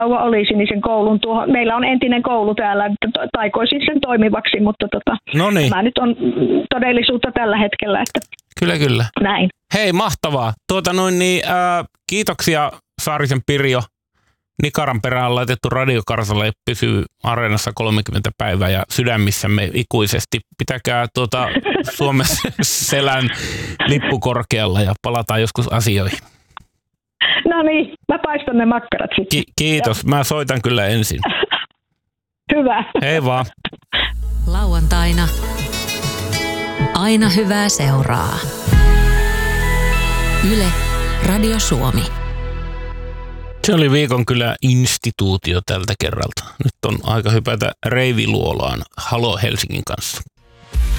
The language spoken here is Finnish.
oli sinisen koulun tuohon. Meillä on entinen koulu täällä, taikoisin sen toimivaksi, mutta tämä nyt on todellisuutta tällä hetkellä. Että Kyllä. Näin. Hei, mahtavaa. Kiitoksia Saarisen Pirjo. Nikaran perään on laitettu radiokarsalle ja pysyy Areenassa 30 päivää ja sydämissämme ikuisesti. Pitäkää Suomen selän lippu korkealla ja palataan joskus asioihin. No niin, mä paistan ne makkarat sitten. Kiitos, mä soitan kyllä ensin. Hyvä. Hei vaan. Lauantaina aina hyvää seuraa. Yle, Radio Suomi. Se oli viikon kyllä instituutio tältä kerralta. Nyt on aika hypätä Reiviluolaan Halo Helsingin kanssa.